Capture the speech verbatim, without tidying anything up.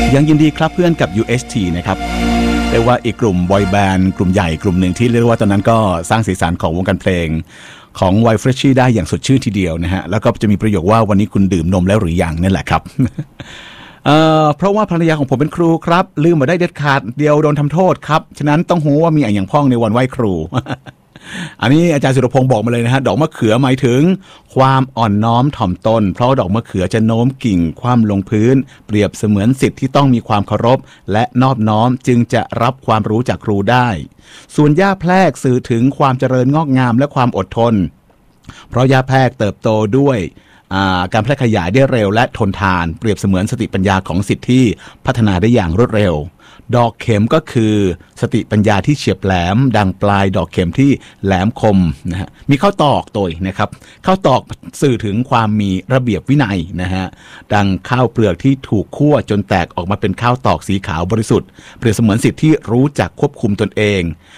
ยังยินดีครับเพื่อนกับ ยู เอส ที นะครับเรียกว่าอีกกลุ่มบอยแบนด์กลุ่มใหญ่กลุ่มหนึ่งที่เรียกว่าตอนนั้นก็สร้างสีสันของวงการเพลงของไวเฟรชชี่ได้อย่างสดชื่นทีเดียวนะฮะแล้วก็จะมีประโยคว่าวันนี้คุณดื่มนมแล้วหรือยังนั่นแหละครับ เอ่อเพราะว่าภรรยาของผมเป็นครูครับลืมมาได้เด็ดขาดเดียวโดนทำโทษครับฉะนั้นต้องหูว่ามีอย่างพ่องในวันไหว้ครู อันนี้อาจารย์สุรพงศ์บอกมาเลยนะฮะดอกมะเขือหมายถึงความอ่อนน้อมถ่อมตนเพราะดอกมะเขือจะโน้มกิ่งคว่ำลงพื้นเปรียบเสมือนสิทธิ์ที่ต้องมีความเคารพและนอบน้อมจึงจะรับความรู้จากครูได้ส่วนหญ้าแพรกสื่อถึงความเจริญงอกงามและความอดทนเพราะหญ้าแพรกเติบโตด้วยการแพร่ขยายได้เร็วและทนทานเปรียบเสมือนสติปัญญาของสิทธิ์ที่พัฒนาได้อย่างรวดเร็วดอกเข็มก็คือสติปัญญาที่เฉียบแหลมดังปลายดอกเข็มที่แหลมคมนะฮะมีข้าวตอกตัวนะครับข้าวตอกสื่อถึงความมีระเบียบวินัยนะฮะดังข้าวเปลือกที่ถูกคั่วจนแตกออกมาเป็นข้าวตอกสีขาวบริสุทธิ์เปรียบเสมือนสิทธิ์ที่รู้จักควบคุมตนเอง